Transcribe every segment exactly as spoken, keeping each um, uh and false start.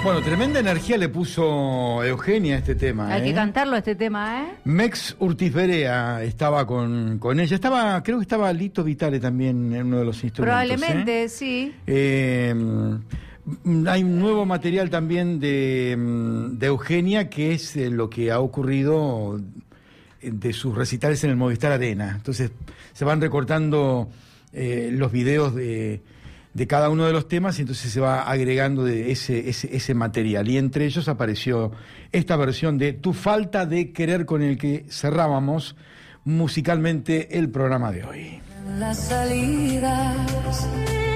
Bueno, tremenda energía le puso Eugenia a este tema. Hay ¿eh? que cantarlo este tema, ¿eh? Mex Urtiz Berea estaba con, con ella. Estaba, creo que estaba Lito Vitale también en uno de los instrumentos. Probablemente, ¿eh? sí. Eh, hay un nuevo material también de, de Eugenia, que es lo que ha ocurrido de sus recitales en el Movistar Arena. Entonces se van recortando eh, los videos de... de cada uno de los temas, y entonces se va agregando de ese, ese, ese material. Y entre ellos apareció esta versión de Tu falta de querer, con el que cerrábamos musicalmente el programa de hoy. Las salidas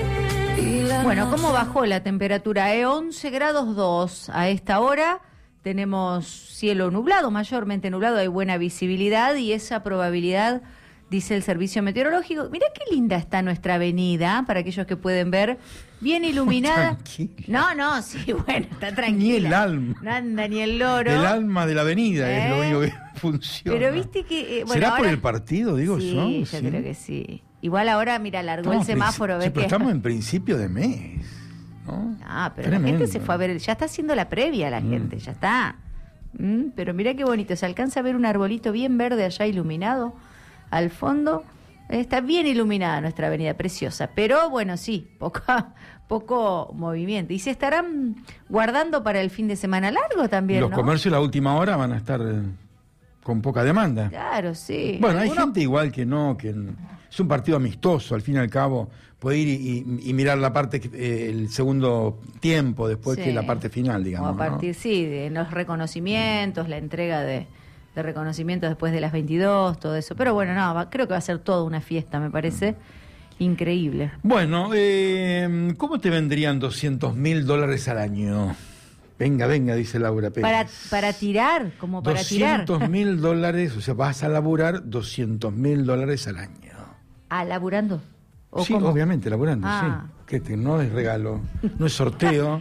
y la Bueno, ¿cómo bajó la temperatura? Eh? once grados dos a esta hora. Tenemos cielo nublado, mayormente nublado, hay buena visibilidad y esa probabilidad... Dice el servicio meteorológico. Mirá qué linda está nuestra avenida, para aquellos que pueden ver, bien iluminada. Tranquila. No, no, sí, bueno, está tranquila. Ni el alma. No anda ni el loro. El alma de la avenida ¿Eh? es lo único que funciona. Pero viste que... Eh, bueno, ¿será ahora... por el partido, digo sí, yo? yo Sí, creo que sí. Igual ahora, mira, largó estamos el semáforo. princi- ¿Ves sí, pero que... estamos en principio de mes, ¿no? Ah, pero Tremendo. la gente se fue a ver, ya está haciendo la previa la Mm. gente, ya está. Mm, pero mirá qué bonito, se alcanza a ver un arbolito bien verde allá iluminado al fondo. Está bien iluminada nuestra avenida, preciosa, pero bueno, sí, poca, poco movimiento. Y se estarán guardando para el fin de semana largo también, Los ¿no? comercios a la última hora van a estar eh, con poca demanda. Claro, sí. Bueno, hay Algunos- gente igual que no, que n- es un partido amistoso, al fin y al cabo, puede ir y, y- y mirar la parte, que- eh, el segundo tiempo después Sí. que la parte final, digamos. O a partir, ¿no? sí, de los reconocimientos, la entrega de, de reconocimientos después de las veintidós, todo eso. Pero bueno, no, va- creo que va a ser toda una fiesta, me parece increíble. Bueno, eh, ¿cómo te vendrían doscientos mil dólares al año? Venga, venga, dice Laura Pérez. Para, para tirar, como para tirar. doscientos mil dólares, o sea, vas a laburar doscientos mil dólares al año. Ah, laburando. ¿O Sí, cómo? obviamente, laburando, Ah. sí. Que te- no es regalo, no es sorteo.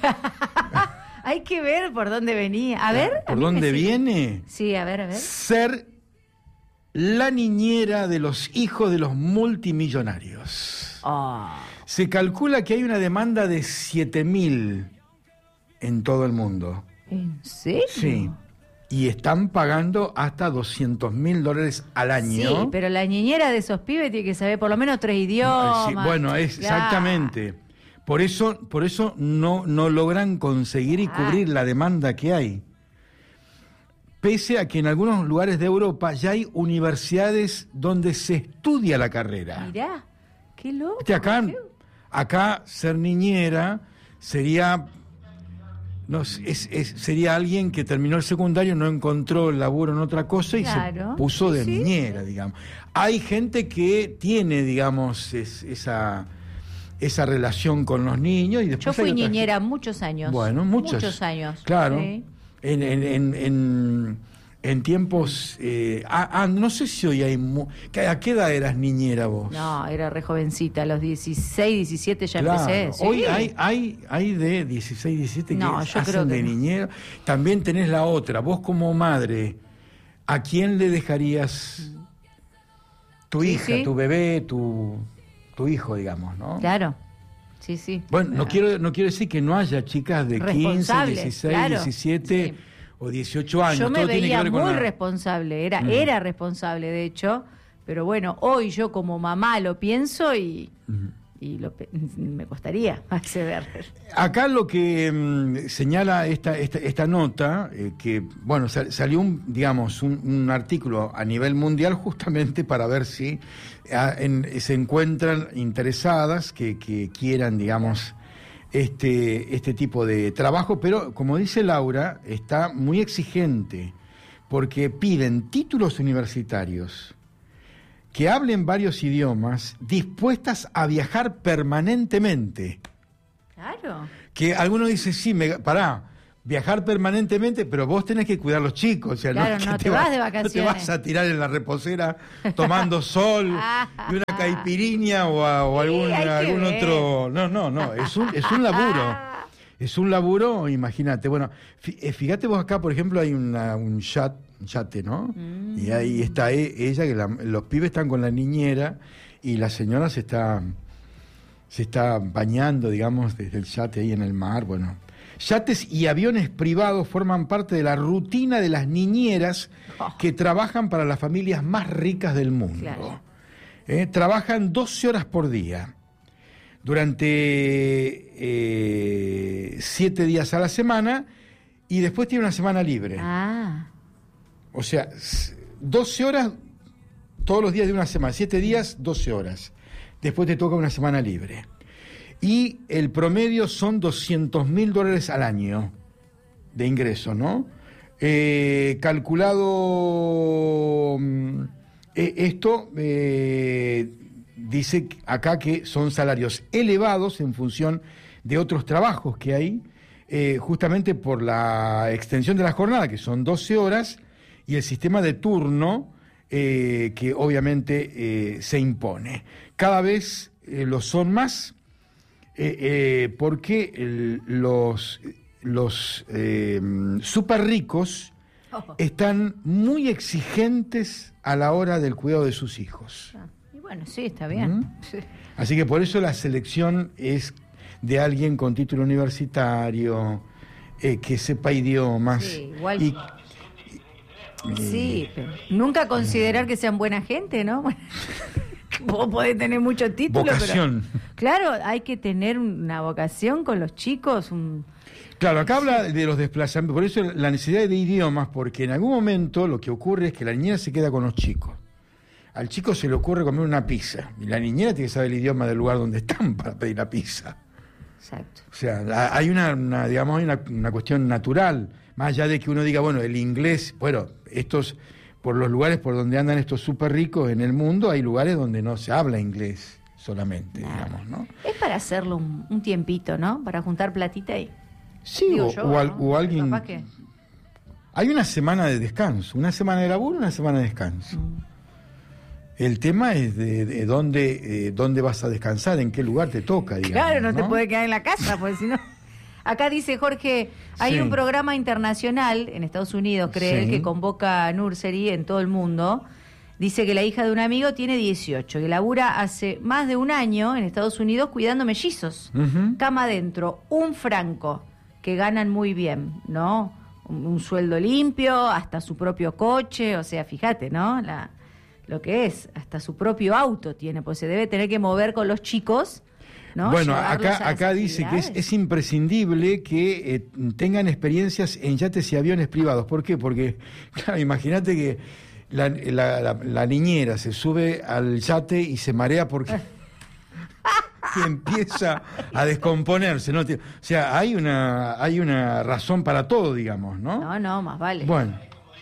Hay que ver por dónde venía. A ver. a ¿Por mí me dónde sigue. viene? Sí, a ver, a ver. Ser la niñera de los hijos de los multimillonarios. Oh. Se calcula que hay una demanda de siete mil en todo el mundo. ¿En serio? Sí. Y están pagando hasta doscientos mil dólares al año. Sí, pero la niñera de esos pibes tiene que saber por lo menos tres idiomas. Sí, bueno, es Claro. exactamente. Por eso, por eso no, no logran conseguir y Ah. cubrir la demanda que hay. Pese a que en algunos lugares de Europa ya hay universidades donde se estudia la carrera. Mirá, qué loco. Viste, acá, qué- acá ser niñera sería, no, es, es- sería alguien que terminó el secundario, no encontró laburo en otra cosa y Claro, se puso de sí, sí. niñera, digamos. Hay gente que tiene, digamos, es- esa, esa relación con los niños y después Yo fui hay otra niñera muchos años. Bueno, muchos. Muchos años. Claro. Sí. En, en, en, en, en tiempos... eh, ah, ah, no sé si hoy hay... mu- ¿A qué edad eras niñera vos? No, era re jovencita, a los dieciséis, diecisiete ya Claro. empecé. Sí. Hoy hay, hay, hay de dieciséis, diecisiete que No, yo hacen creo que de no. niñera. También tenés la otra. Vos como madre, ¿a quién le dejarías tu Sí, hija, sí. tu bebé, tu, tu hijo, digamos, ¿no? Claro. Sí, sí. Bueno, no Ah. quiero, no quiero decir que no haya chicas de quince, Responsables, dieciséis, claro. diecisiete Sí. o dieciocho años. Yo me Todo tiene que veía ver con muy la- responsable, era, Mm. era responsable de hecho, pero bueno, hoy yo como mamá lo pienso y, y lo, pe- me costaría acceder. Acá lo que mm, señala esta, esta, esta nota, eh, que bueno, sal- salió un, digamos, un, un artículo a nivel mundial justamente para ver si ah, en- se encuentran interesadas que, que quieran, digamos, este, este tipo de trabajo, pero como dice Laura, está muy exigente, porque piden títulos universitarios, que hablen varios idiomas, dispuestas a viajar permanentemente. Claro. Que algunos dicen, sí, me, pará, viajar permanentemente, pero vos tenés que cuidar a los chicos. O sea, Claro, es que no te vas de No te vacaciones. vas a tirar en la reposera tomando sol y una caipirinha o, a- o Sí, algún, hay que algún ver. otro... No, no, no, es un, es un laburo. Es un laburo, imagínate. Bueno, fí- eh, fíjate vos acá, por ejemplo, hay una, un chat, un yate, ¿no? Mm. Y ahí está e- ella, que la- los pibes están con la niñera y la señora se está, se está bañando, digamos, desde el yate ahí en el mar. Bueno, Yates y aviones privados forman parte de la rutina de las niñeras Oh. que trabajan para las familias más ricas del mundo. Claro. Eh, trabajan doce horas por día, durante eh, siete días a la semana, y después tienen una semana libre. Ah, O sea, s- doce horas todos los días de una semana, siete días, doce horas. Después te toca una semana libre. Y el promedio son doscientos mil dólares al año de ingreso, ¿no? Eh, calculado mm, eh, esto, eh, dice acá que son salarios elevados en función de otros trabajos que hay, eh, justamente por la extensión de la jornada, que son doce horas, y el sistema de turno, eh, que obviamente eh, se impone. Cada vez eh, lo son más, eh, eh, porque el- los, los eh, super ricos Oh. están muy exigentes a la hora del cuidado de sus hijos. Ah, y bueno, sí, está bien. ¿Mm? Sí. Así que por eso la selección es de alguien con título universitario, eh, que sepa idiomas. Sí, igual- y- Sí, pero nunca considerar que sean buena gente, ¿no? Vos podés tener muchos títulos, Vocación. pero claro, hay que tener una vocación con los chicos, un... Claro, acá habla de los desplazamientos, por eso la necesidad de idiomas, porque en algún momento lo que ocurre es que la niñera se queda con los chicos. Al chico se le ocurre comer una pizza, y la niñera tiene que saber el idioma del lugar donde están para pedir la pizza. Exacto. O sea, la- hay una, una, digamos, hay una, una cuestión natural, más allá de que uno diga, bueno, el inglés, bueno, estos, por los lugares por donde andan estos súper ricos en el mundo, hay lugares donde no se habla inglés solamente, Nada. digamos, ¿no? Es para hacerlo un, un tiempito, ¿no? Para juntar platita y... Sí, Digo o, yo, o al- ¿no? o alguien... Capaz que- Hay una semana de descanso, una semana de laburo, una semana de descanso. Mm. El tema es de, de dónde, eh, dónde vas a descansar, en qué lugar te toca, digamos. Claro, no, te puede quedar en la casa, porque si no... Acá dice Jorge, hay Sí. un programa internacional en Estados Unidos, cree él, Sí. que convoca a nursery en todo el mundo. Dice que la hija de un amigo tiene dieciocho, que labura hace más de un año en Estados Unidos cuidando mellizos. Ujú. Cama adentro, un franco, que ganan muy bien, ¿no? Un, un sueldo limpio, hasta su propio coche, o sea, fíjate, ¿no? La, lo que es, hasta su propio auto tiene, pues se debe tener que mover con los chicos, ¿no? Bueno, Llevarlos acá, a las acá dice que es, actividades. es imprescindible que eh, tengan experiencias en yates y aviones privados. ¿Por qué? Porque, claro, imagínate que la, la- la- la niñera se sube al yate y se marea porque y empieza a descomponerse, ¿no? O sea, hay una, hay una razón para todo, digamos, ¿no? No, no, más vale. Bueno.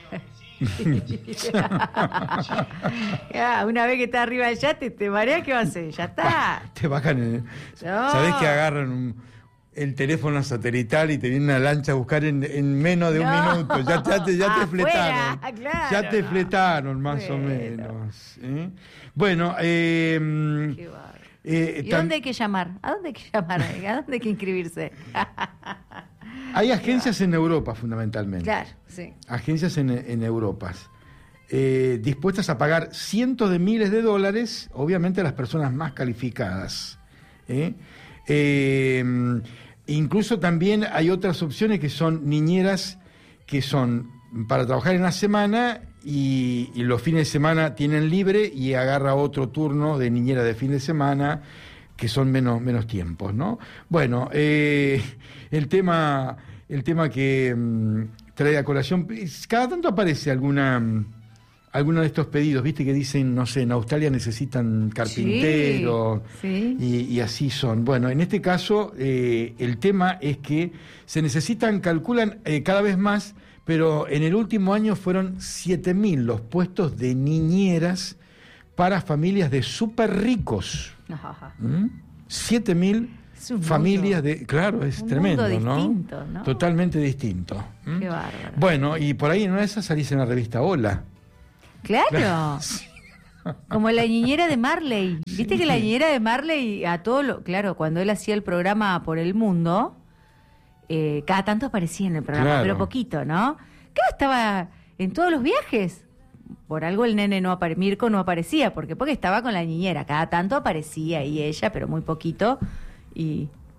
Ya, una vez que estás arriba del yate, te mareas, ¿qué va a hacer? Ya está. Te bajan el... No. ¿Sabés que agarran un- el teléfono satelital y te vienen una lancha a buscar en, en menos de un No. minuto? Ya, te- ya te, ya te Afuera, fletaron. claro, ya te no. fletaron, más o Bueno. menos. ¿eh? Bueno, eh, Qué bárbaro. eh, ¿Y tam- dónde hay que llamar? ¿A dónde hay que llamar? ¿A dónde hay que inscribirse? hay agencias en Europa, fundamentalmente. Claro, sí. Agencias en, en Europa. eh, dispuestas a pagar cientos de miles de dólares, obviamente a las personas más calificadas. ¿eh? Eh, incluso también hay otras opciones que son niñeras que son para trabajar en la semana y, y los fines de semana tienen libre y agarra otro turno de niñera de fin de semana que son menos, menos tiempos, ¿no? Bueno, eh, el tema, el tema que mm, trae a colación, cada tanto aparece alguna... mm, alguno de estos pedidos, viste que dicen, no sé, en Australia necesitan carpinteros Sí, sí. y, y así son. Bueno, en este caso eh, el tema es que se necesitan, calculan eh, cada vez más, pero en el último año fueron siete mil los puestos de niñeras para familias de súper ricos. Ajá. ¿Mm? siete mil Es un familias mundo- de... Claro, es un tremendo, mundo ¿no? distinto, ¿no? Totalmente distinto. ¿Mm? Qué bárbaro. Bueno, y por ahí en una de esas salís en la revista Hola. Claro. Como la niñera de Marley. Viste que la niñera de Marley, a todo lo. Claro, cuando él hacía el programa por el mundo, eh, cada tanto aparecía en el programa, Claro. pero poquito, ¿no? Claro, estaba en todos los viajes. Por algo el nene no aparecía, Mirko no aparecía, porque porque estaba con la niñera. Cada tanto aparecía y ella, pero muy poquito. Y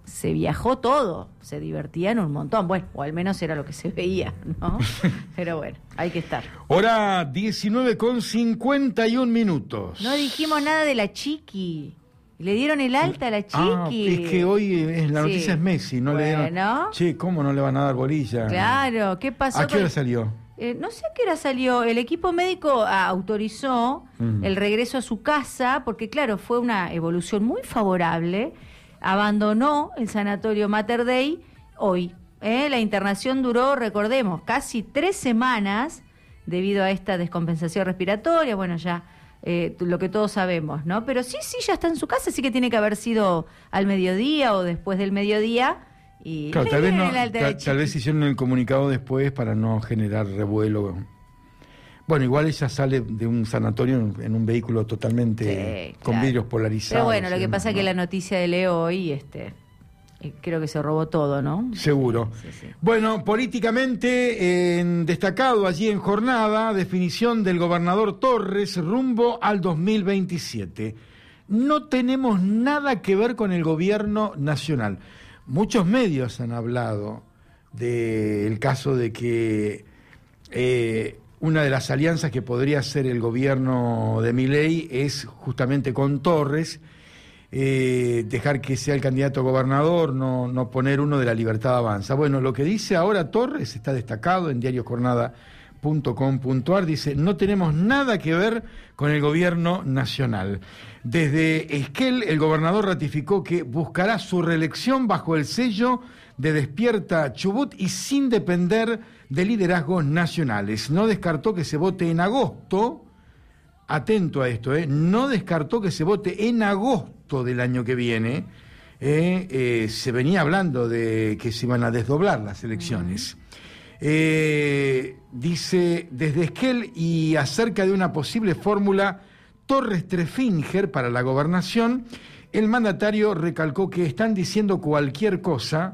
se viajó todo, se divertían un montón, bueno, o al menos era lo que se veía, ¿no? Pero bueno, hay que estar. Hora diecinueve con cincuenta y un minutos. No dijimos nada de la Chiqui. Le dieron el alta a la Chiqui. Ah, es que hoy es, la noticia Sí. es Messi, no Bueno. le dieron. Che, ¿cómo no le van a dar bolilla? Claro, ¿qué pasó? ¿A qué con- hora salió? Eh, no sé a qué hora salió. El equipo médico ah, autorizó Mm. el regreso a su casa porque, claro, fue una evolución muy favorable. Abandonó el sanatorio Mater Dei hoy. ¿eh? La internación duró, recordemos, casi tres semanas debido a esta descompensación respiratoria. Bueno, ya eh, lo que todos sabemos, ¿no? Pero sí, sí, ya está en su casa, así que tiene que haber sido al mediodía o después del mediodía. Y Claro, le tal vez, dieron no, el alta a la tal, tal vez Chiqui. hicieron el comunicado después para no generar revuelo. Bueno, igual ella sale de un sanatorio en, en un vehículo totalmente Sí, con claro. vidrios polarizados. Pero bueno, lo y que demás, pasa es que ¿no? la noticia de Leo hoy, este, eh, creo que se robó todo, ¿no? Seguro. Sí, sí. Bueno, políticamente, en destacado allí en jornada, definición del gobernador Torres rumbo al dos mil veintisiete. No tenemos nada que ver con el gobierno nacional. Muchos medios han hablado del caso de que eh, una de las alianzas que podría ser el gobierno de Milei es justamente con Torres, eh, dejar que sea el candidato a gobernador, no, no poner uno de la Libertad Avanza. Bueno, lo que dice ahora Torres está destacado en diario jornada punto com punto ar, dice, no tenemos nada que ver con el gobierno nacional. Desde Esquel, el gobernador ratificó que buscará su reelección bajo el sello de Despierta Chubut y sin depender de liderazgos nacionales. No descartó que se vote en agosto, atento a esto, ¿eh? no descartó que se vote en agosto del año que viene. Eh, eh, se venía hablando de que se iban a desdoblar las elecciones. Eh, dice, desde Esquel y acerca de una posible fórmula Torres-Trefinger para la gobernación, el mandatario recalcó que están diciendo cualquier cosa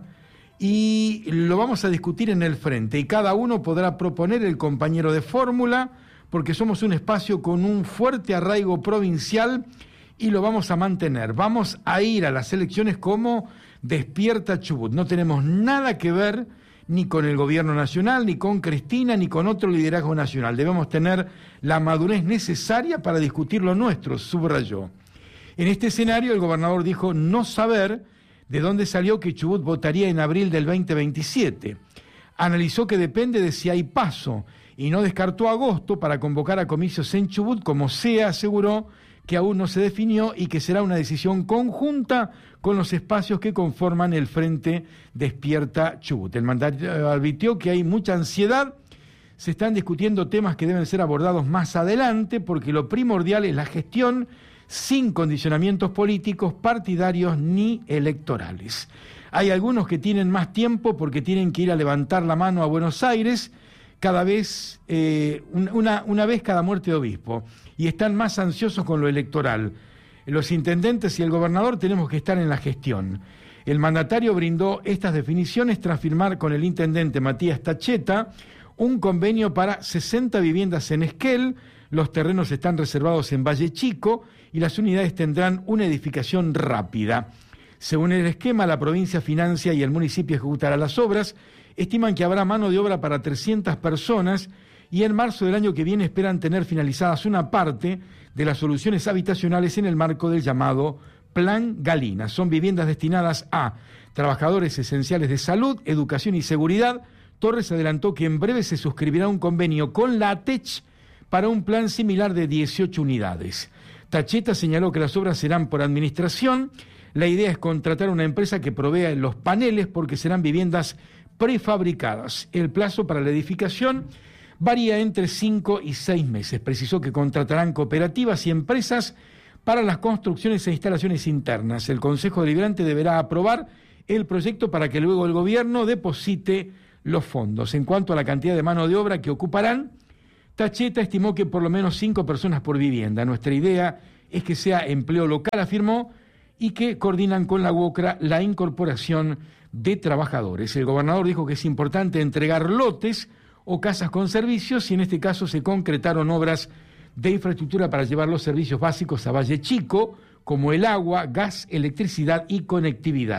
y lo vamos a discutir en el frente y cada uno podrá proponer el compañero de fórmula porque somos un espacio con un fuerte arraigo provincial y lo vamos a mantener. Vamos a ir a las elecciones como Despierta Chubut. No tenemos nada que ver ni con el gobierno nacional, ni con Cristina, ni con otro liderazgo nacional. Debemos tener la madurez necesaria para discutir lo nuestro, subrayó. En este escenario, el gobernador dijo no saber de dónde salió que Chubut votaría en abril del veinte veintisiete. Analizó que depende de si hay paso y no descartó agosto para convocar a comicios en Chubut, como sea, aseguró que aún no se definió y que será una decisión conjunta con los espacios que conforman el Frente Despierta Chubut. El mandatario advirtió que hay mucha ansiedad, se están discutiendo temas que deben ser abordados más adelante porque lo primordial es la gestión sin condicionamientos políticos, partidarios ni electorales. Hay algunos que tienen más tiempo porque tienen que ir a levantar la mano a Buenos Aires cada vez, eh, una, una vez cada muerte de obispo, y están más ansiosos con lo electoral. Los intendentes y el gobernador tenemos que estar en la gestión. El mandatario brindó estas definiciones tras firmar con el intendente Matías Tacheta un convenio para sesenta viviendas en Esquel. Los terrenos están reservados en Valle Chico y las unidades tendrán una edificación rápida. Según el esquema, la provincia financia y el municipio ejecutará las obras. Estiman que habrá mano de obra para trescientas personas y en marzo del año que viene esperan tener finalizadas una parte de las soluciones habitacionales en el marco del llamado Plan Galina. Son viviendas destinadas a trabajadores esenciales de salud, educación y seguridad. Torres adelantó que en breve se suscribirá un convenio con la ATECH para un plan similar de dieciocho unidades. Tacheta señaló que las obras serán por administración. La idea es contratar una empresa que provea los paneles porque serán viviendas prefabricadas. El plazo para la edificación varía entre cinco y seis meses. Precisó que contratarán cooperativas y empresas para las construcciones e instalaciones internas. El Consejo Deliberante deberá aprobar el proyecto para que luego el gobierno deposite los fondos. En cuanto a la cantidad de mano de obra que ocuparán, Tacheta estimó que por lo menos cinco personas por vivienda. Nuestra idea es que sea empleo local, afirmó, y que coordinan con la UOCRA la incorporación de trabajadores. El gobernador dijo que es importante entregar lotes o casas con servicios y en este caso se concretaron obras de infraestructura para llevar los servicios básicos a Valle Chico, como el agua, gas, electricidad y conectividad.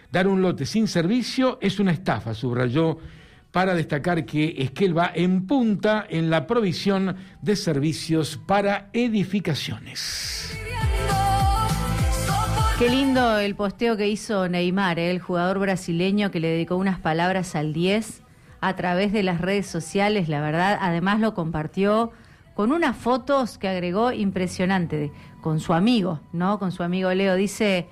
Dar un lote sin servicio es una estafa, subrayó, para destacar que Esquel va en punta en la provisión de servicios para edificaciones. Qué lindo el posteo que hizo Neymar, ¿eh? El jugador brasileño que le dedicó unas palabras al diez a través de las redes sociales, la verdad. Además lo compartió con unas fotos que agregó impresionante, con su amigo, ¿no? Con su amigo Leo. Dice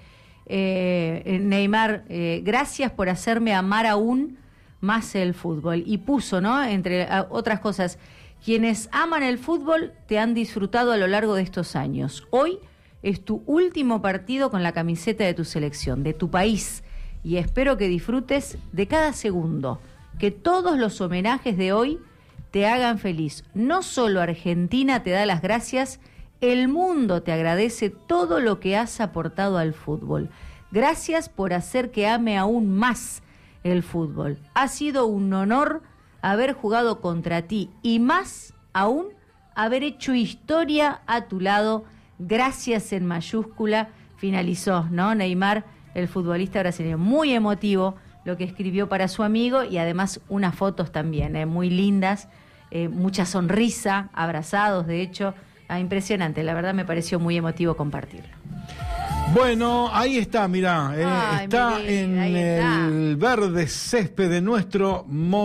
eh, Neymar, eh, gracias por hacerme amar aún más el fútbol. Y puso, ¿no? Entre otras cosas, quienes aman el fútbol te han disfrutado a lo largo de estos años. Hoy es tu último partido con la camiseta de tu selección, de tu país, y espero que disfrutes de cada segundo, que todos los homenajes de hoy te hagan feliz. No solo Argentina te da las gracias, el mundo te agradece todo lo que has aportado al fútbol. Gracias por hacer que ame aún más el fútbol. Ha sido un honor haber jugado contra ti y más aún haber hecho historia a tu lado. Gracias en mayúscula, finalizó, ¿no? Neymar, el futbolista brasileño, muy emotivo lo que escribió para su amigo y además unas fotos también, ¿eh? Muy lindas, eh, mucha sonrisa, abrazados, de hecho, ah, impresionante, la verdad me pareció muy emotivo compartirlo. Bueno, ahí está, mirá, eh, Ay, está miré, en ahí está. el verde césped de nuestro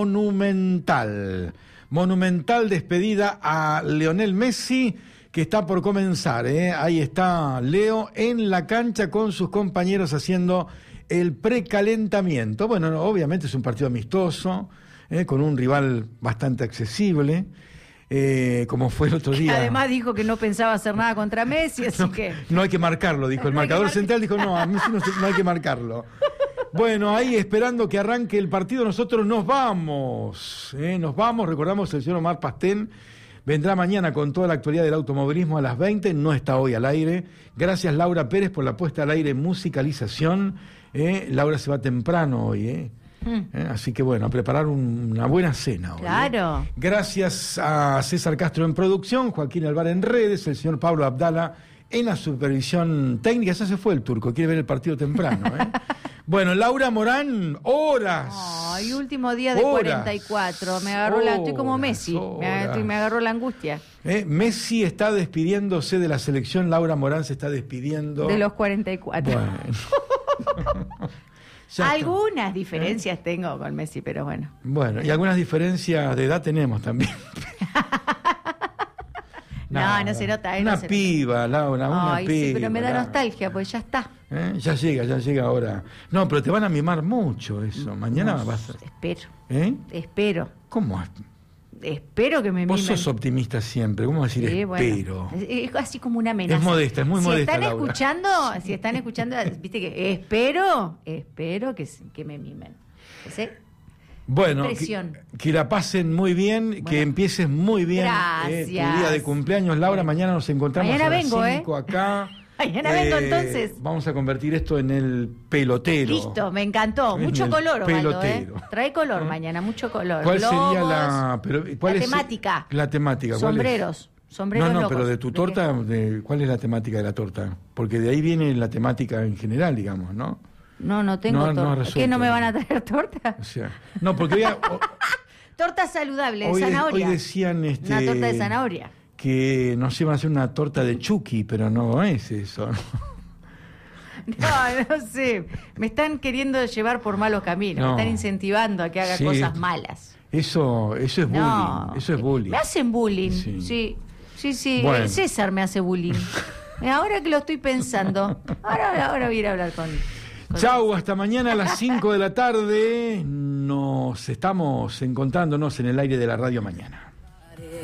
Monumental. Monumental despedida a Lionel Messi, que está por comenzar, ¿eh? Ahí está Leo en la cancha con sus compañeros haciendo el precalentamiento. Bueno, obviamente es un partido amistoso, ¿eh? Con un rival bastante accesible, eh, como fue el otro día. Además dijo que no pensaba hacer nada contra Messi, así no, que... no hay que marcarlo, dijo. El No hay que marcador mar- central dijo, no, a Messi no, se- no hay que marcarlo. Bueno, ahí esperando que arranque el partido, nosotros nos vamos, ¿eh? Nos vamos, recordamos, el señor Omar Pastén vendrá mañana con toda la actualidad del automovilismo a las veinte, no está hoy al aire. Gracias Laura Pérez por la puesta al aire musicalización. ¿eh? Laura se va temprano hoy, ¿eh? Mm. ¿Eh? Así que bueno, a preparar un, una buena cena hoy. Claro. ¿eh? Gracias a César Castro en producción, Joaquín Alvar en redes, el señor Pablo Abdala en la supervisión técnica. Ya se fue el turco, quiere ver el partido temprano, ¿eh? Bueno, Laura Morán, horas. Ay, último día de horas, cuarenta y cuatro. Me agarró la, estoy como horas, Messi. Me, horas. me agarró la angustia. ¿Eh? Messi está despidiéndose de la selección, Laura Morán se está despidiendo. De los cuarenta y cuatro. Bueno. Ya está. Algunas diferencias ¿Eh? tengo con Messi, pero bueno. Bueno, y algunas diferencias de edad tenemos también. No, no se nota. eh, Una no se piba, Laura, una Ay, piba. sí, pero me da Laura. nostalgia, pues ya está. ¿Eh? Ya llega, ya llega ahora. No, pero te van a mimar mucho eso. Mañana No, vas a... Espero, ¿Eh? espero. ¿Cómo? Espero que me Vos mimen. sos optimista siempre. ¿Cómo decir Sí, espero? bueno, es, es así como una amenaza. Es modesta, es muy si modesta, Están Laura. escuchando, si están escuchando, viste que espero, espero que, que me mimen. ¿Sí? Bueno, Presión. que, que la pasen muy bien, Bueno. que empieces muy bien eh, tu Gracias. día de cumpleaños. Laura, mañana nos encontramos Mañana a las vengo, cinco acá. Mañana vengo, entonces. Vamos a convertir esto en el pelotero. Listo, me encantó. En Mucho el color, Osvaldo, ¿eh? pelotero. Trae color ¿Eh? mañana, mucho color. ¿Cuál Globos, sería la, pero, ¿cuál la es temática? La temática. ¿cuál es? Sombreros. Sombreros No, no, locos. pero de tu ¿De torta, de, ¿cuál es la temática de la torta? Porque de ahí viene la temática en general, digamos, ¿no? No, no tengo No, no torta. resulta. ¿Qué, no me van a traer torta? O sea, no, porque hoy, o- Torta saludable, de hoy, de- zanahoria. hoy decían este, Una torta de zanahoria. que nos iban a hacer una torta de Chucky, pero no es eso, ¿no? No, no sé. Me están queriendo llevar por malos caminos. No. Me están incentivando a que haga Sí. cosas malas. Eso, eso es bullying, No. eso es bullying. Me hacen bullying. Sí. Sí, sí, sí. Bueno. César me hace bullying. Ahora que lo estoy pensando. Ahora, ahora voy a ir a hablar con... con Chau, hasta mañana a las cinco de la tarde. Nos estamos encontrándonos en el aire de la radio mañana.